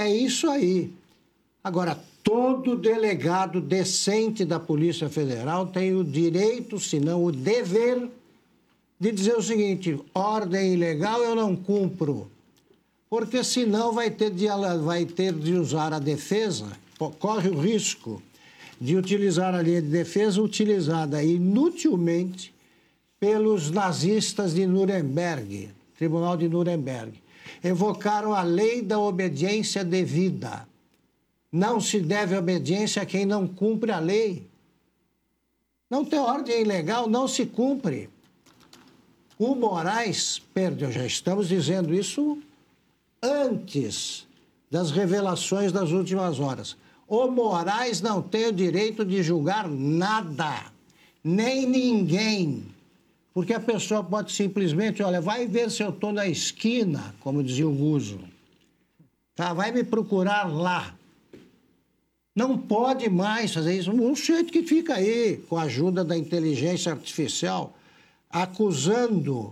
É isso aí. Agora, todo delegado decente da Polícia Federal tem o direito, se não o dever, de dizer o seguinte: ordem ilegal eu não cumpro. Porque senão vai ter de usar a defesa, corre o risco de utilizar a linha de defesa utilizada inutilmente pelos nazistas de Nuremberg, Tribunal de Nuremberg. Evocaram a lei da obediência devida. Não se deve obediência a quem não cumpre a lei. Não tem ordem ilegal, não se cumpre. O Moraes perdeu, já estamos dizendo isso antes das revelações das últimas horas. O Moraes não tem o direito de julgar nada, nem ninguém. Porque a pessoa pode simplesmente, olha, vai ver se eu estou na esquina, como dizia o Muso. Tá? Vai me procurar lá. Não pode mais fazer isso. Um sujeito que fica aí, com a ajuda da inteligência artificial, acusando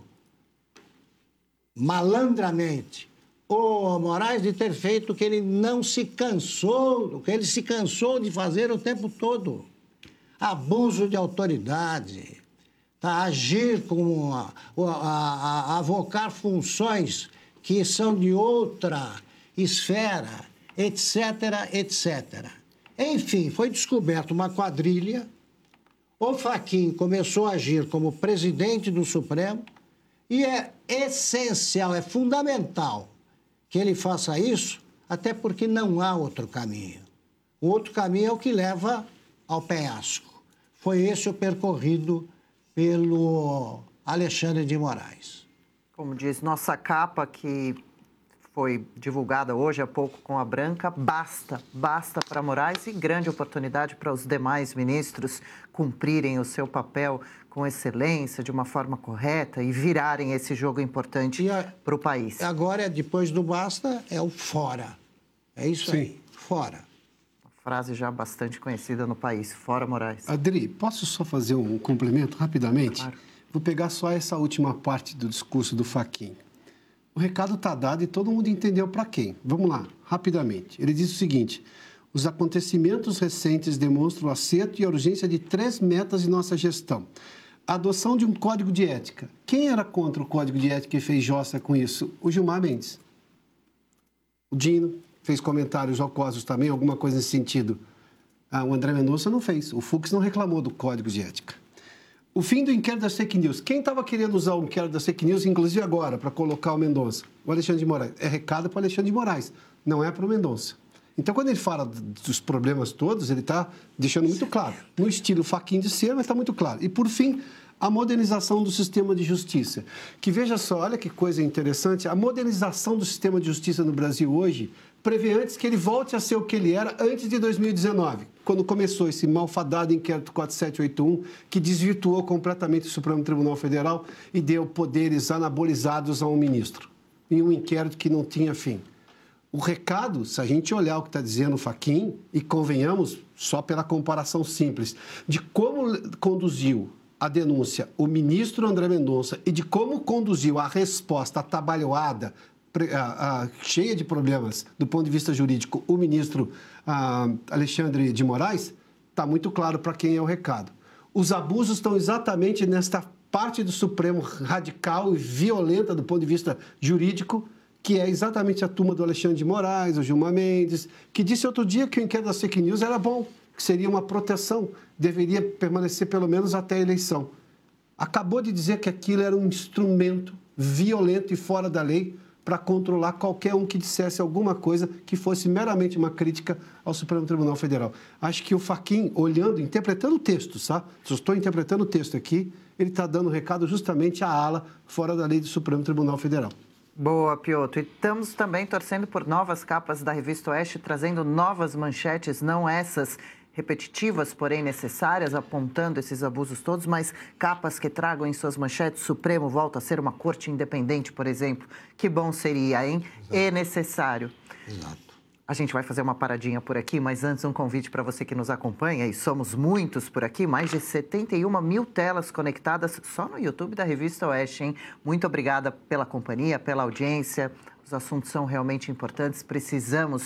malandramente o Moraes de ter feito o que ele não se cansou, o que ele se cansou de fazer o tempo todo. Abuso de autoridade, tá? Agir como avocar funções que são de outra esfera, etc., etc. Enfim, foi descoberta uma quadrilha. O Fachin começou a agir como presidente do Supremo e é essencial, é fundamental que ele faça isso, até porque não há outro caminho. O outro caminho é o que leva ao penhasco. Foi esse o percorrido pelo Alexandre de Moraes. Como diz nossa capa, que foi divulgada hoje há pouco com a branca, basta para Moraes e grande oportunidade para os demais ministros cumprirem o seu papel com excelência, de uma forma correta e virarem esse jogo importante para o país. Agora, depois do basta, é o fora. É isso aí, fora. Uma frase já bastante conhecida no país, fora Moraes. Adri, posso só fazer um complemento rapidamente? Claro. Vou pegar só essa última parte do discurso do Fachin. O recado está dado e todo mundo entendeu para quem. Vamos lá, rapidamente. Ele diz o seguinte: os acontecimentos recentes demonstram o acerto e a urgência de 3 metas de nossa gestão. A adoção de um código de ética. Quem era contra o código de ética e fez jossa com isso? O Gilmar Mendes. O Dino fez comentários jocosos também, alguma coisa nesse sentido. O André Mendonça não fez. O Fux não reclamou do código de ética. O fim do inquérito das fake news. Quem estava querendo usar o inquérito das fake news, inclusive agora, para colocar o Mendonça? O Alexandre de Moraes. É recado para o Alexandre de Moraes, não é para o Mendonça. Então, quando ele fala dos problemas todos, ele está deixando muito claro. No estilo Fachin de ser, mas está muito claro. E, por fim, a modernização do sistema de justiça. Que, veja só, olha que coisa interessante, a modernização do sistema de justiça no Brasil hoje prevê antes que ele volte a ser o que ele era antes de 2019, quando começou esse malfadado inquérito 4781, que desvirtuou completamente o Supremo Tribunal Federal e deu poderes anabolizados a um ministro, em um inquérito que não tinha fim. O recado, se a gente olhar o que está dizendo o Fachin, e convenhamos, só pela comparação simples, de como conduziu a denúncia o ministro André Mendonça e de como conduziu a resposta atabalhoada, cheia de problemas do ponto de vista jurídico, o ministro Alexandre de Moraes, está muito claro para quem é o recado. Os abusos estão exatamente nesta parte do Supremo radical e violenta do ponto de vista jurídico, que é exatamente a turma do Alexandre de Moraes, o Gilmar Mendes, que disse outro dia que o inquérito das fake news era bom, que seria uma proteção, deveria permanecer pelo menos até a eleição. Acabou de dizer que aquilo era um instrumento violento e fora da lei para controlar qualquer um que dissesse alguma coisa que fosse meramente uma crítica ao Supremo Tribunal Federal. Acho que o Fachin, olhando, interpretando o texto, sabe? Só estou interpretando o texto aqui, ele está dando recado justamente à ala fora da lei do Supremo Tribunal Federal. Boa, Piotr. E estamos também torcendo por novas capas da Revista Oeste, trazendo novas manchetes, não essas repetitivas, porém necessárias, apontando esses abusos todos, mas capas que tragam em suas manchetes: Supremo volta a ser uma corte independente, por exemplo. Que bom seria, hein? Exato. E necessário. Exato. A gente vai fazer uma paradinha por aqui, mas antes um convite para você que nos acompanha, e somos muitos por aqui, mais de 71 mil telas conectadas só no YouTube da Revista Oeste, hein? Muito obrigada pela companhia, pela audiência. Os assuntos são realmente importantes, precisamos